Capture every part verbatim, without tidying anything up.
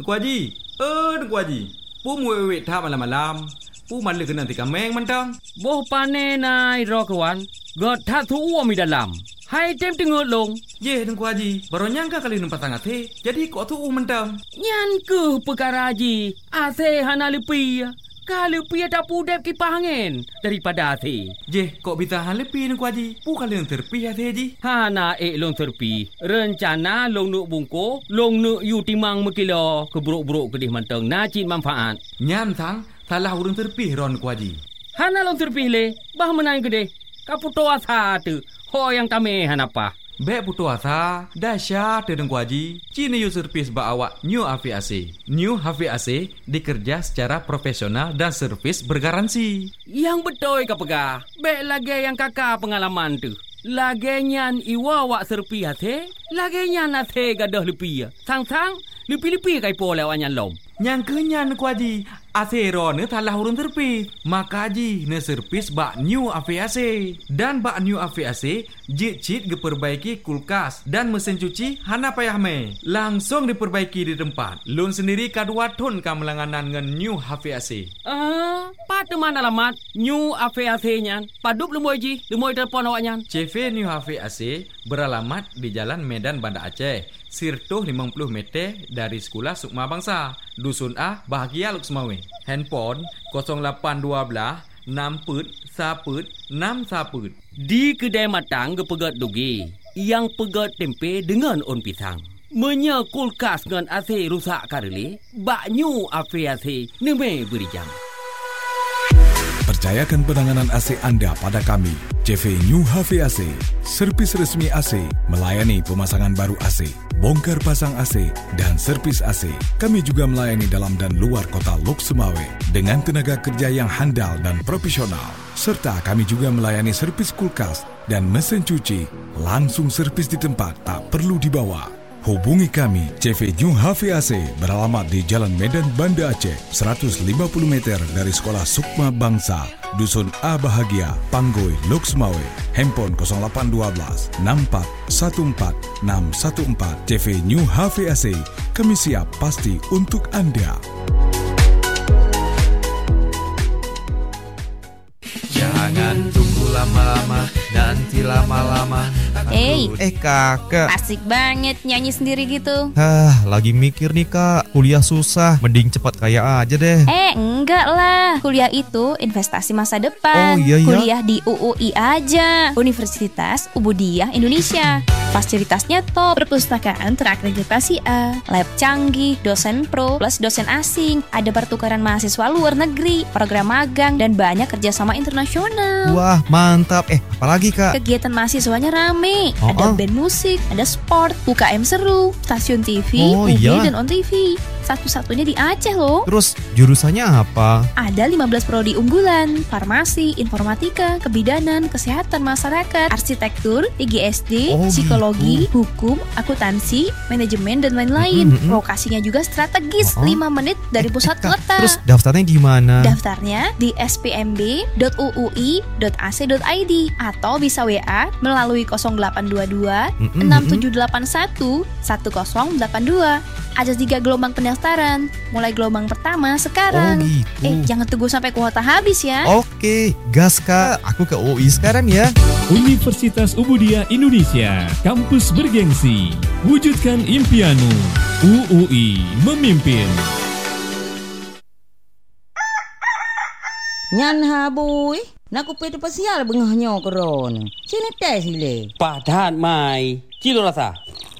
Tengku Haji. Eh, Tengku Haji. Pu muwe tha malam-malam. Pu malu kena tika meng mantang. Boh pane nai ro kawan. God tha thu uo mi dalam. Hai tem tengok long. Ye Tengku Haji, baru nyangka kali numpas tangat he. Jadi kok thu mantang. Nyan ke perkara Haji. Ase hana lepi. Kalau pi ada pudep kipas angin daripada ase. Je, kok bisa han lepi Tengku Haji? Pu kali yang terpi ase Haji. Hana ek long terpi. Rencana long nuk bungko, long nuk yu timang mekilo keburuk-buruk kedih manteng najin manfaat. Nyam sang, salah urung terpi ron Tengku Haji. Hana long terpi le, bah menang kedih. Kaputo asa tu. Ho yang tame hanapa. Bek putu asa, dahsyat Tengku Haji. Cina yu servis ba awak New Hafiz A C. New Hafiz A C dikerja secara profesional dan servis bergaransi. Yang betul ka pegah. Bek lagi yang kakak pengalaman tu. Lagi nyan iwa wak serpi hati. Lagi nyan hati gadah lepi. Sang-sang, lepi-lepi kai po lewat nyan lom. Yang kenyan Tengku Haji. Asero ne talah urun terpis. Maka Haji ne servis bak New Hafiz A C. Dan bak New Hafiz A C jit-jit diperbaiki kulkas dan mesin cuci hana payah me. Langsung diperbaiki di tempat. Lun sendiri kadua ton kamelanganan ngan New Hafiz A C. Ah, pada mana alamat New Hafiz A C nyan? Padup lemoy Ji, lemoy telefon awak nyan. C V New Hafiz A C beralamat di Jalan Medan Banda Aceh. Sirtuh lima puluh meter dari Sekolah Sukma Bangsa. Dusun A, Bahagia Luk Semawe. Handphone kosong lapan dua belas enam put saput enam saput. Di kedai matang ke pegat dugi. Yang pegat tempe dengan on pisang. Menya kulkas dengan A C rusak karele. Bak New Hafiz A C neme beri jam. Percayakan penanganan A C anda pada kami. C V New Hafiz A C, servis resmi A C, melayani pemasangan baru A C, bongkar pasang A C dan servis A C. Kami juga melayani dalam dan luar kota Lok Semawe dengan tenaga kerja yang handal dan profesional. Serta kami juga melayani servis kulkas dan mesin cuci. Langsung servis di tempat, tak perlu dibawa. Hubungi kami. C V New Hafiz A C beralamat di Jalan Medan Banda Aceh, seratus lima puluh meter dari Sekolah Sukma Bangsa, Dusun A Bahagia, Panggoi, Lok Semawe. Handphone kosong lapan dua belas enam empat satu empat enam satu empat. C V New Hafiz A C, kami siap pasti untuk anda. Jangan tunggu lama-lama, nanti lama-lama. Eh, eh kakak, asik banget nyanyi sendiri gitu. Hah, lagi mikir nih kak, kuliah susah, mending cepat kaya aja deh. Eh, enggak lah, kuliah itu investasi masa depan. Oh iya ya. Kuliah di U U I aja, Universitas Ubudiyah Indonesia. Fasilitasnya top, perpustakaan terakreditasi A, lab canggih, dosen pro plus dosen asing, ada pertukaran mahasiswa luar negeri, program magang, dan banyak kerjasama internasional. Wah, mantap. Eh, apalagi kak? Kegiatan mahasiswanya rame. Oh, Ada oh. band musik, ada sport, U K M seru, stasiun T V, Oh, U G iya. dan On T V. Satu-satunya di Aceh loh. Terus jurusannya apa? Ada lima belas prodi unggulan, farmasi, informatika, kebidanan, kesehatan masyarakat, arsitektur, I G S D, Oh, psikologi, gitu. hukum, akuntansi, manajemen, dan lain-lain. Mm-mm, mm-mm. Lokasinya juga strategis, Oh, oh. lima menit dari pusat Kak, kota. terus daftarnya gimana? Daftarnya di s p m b dot u u i dot a c dot i d atau bisa W A melalui nol delapan dua dua Mm-mm, enam mm-mm. tujuh delapan satu satu nol delapan dua. Ada tiga gelombang pendaftaran. Mulai gelombang pertama sekarang. Oh, gitu. Eh, jangan tunggu sampai kuota habis ya. Oke, gas kak. Aku ke U I sekarang ya. Universitas Ubudiyah Indonesia, kampus bergengsi. Wujudkan impianmu. U U I memimpin. Nyan habui, nak ku pede pasial bengahnya keron. Sini teh sile. Padat mai. Cilo rasa.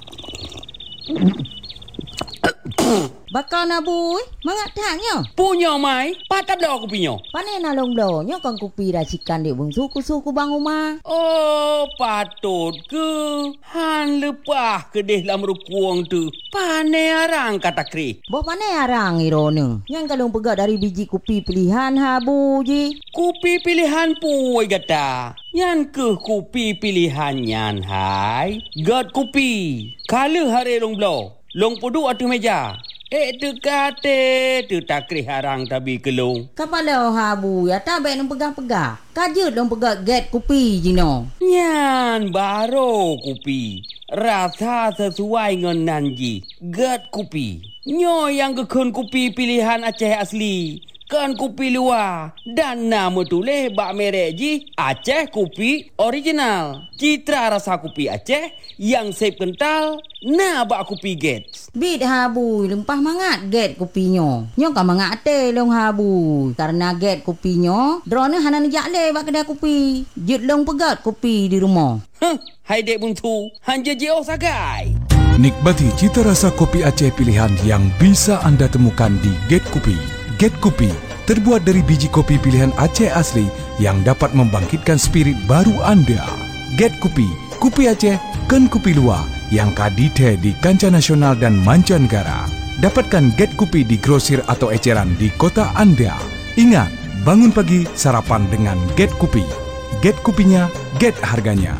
Bakal nabui, mengatanya. Punya mai. Padat dah aku punya. Panen nalong donya kang kupi racikan di bung suku-suku bang rumah. Oh, patut ke. Han lepah ke deh dalam rukuang tu. Pane arang kata kri. Boh panen arang irone. Yang kalung pegat dari biji kupi pilihan habu ji. Kupi pilihan puai gata. Yan ke kupi pilihan yan hai. Gat kupi. Kala hari long blow. Long pudu atu meja. Eh tu kate tu takri harang tabi kelung. Kapala habu ya tak baik nung pegang-pegang. Kajut dong pegat get kupi jino. Nyan baro kupi. Rasa sesuai dengan nanji. Gat kupi. Nyo yang gekun kopi pilihan Aceh asli. Kan kopi luar. Dan nama tulis bak merek ji Aceh kopi original. Citra rasa kopi Aceh yang sep kental. Nah bak kopi Gates. Bit habu lempah mangat get kopinyo. Nyo kan mangat te long habu. Karena get kopinyo, drone hanan jakle bak kedai kopi. Jit long pegat kopi di rumah. Huh, hai dek buntu. Hanja je oh sagai. Nikmati cita rasa kopi Aceh pilihan yang bisa anda temukan di Get Kopi. Get Kopi terbuat dari biji kopi pilihan Aceh asli yang dapat membangkitkan spirit baru anda. Get Kopi, kopi Aceh, kan kopi luar yang kadite di kancah nasional dan mancanegara. Dapatkan Get Kopi di grosir atau eceran di kota anda. Ingat, bangun pagi sarapan dengan Get Kopi. Get kopinya, get harganya.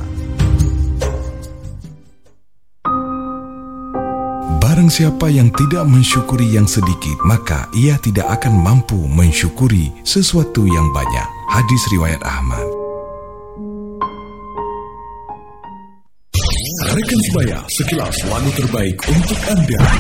Barang siapa yang tidak mensyukuri yang sedikit, maka ia tidak akan mampu mensyukuri sesuatu yang banyak. Hadis riwayat Ahmad. Rekan sebaya, sekilas lagu terbaik untuk anda.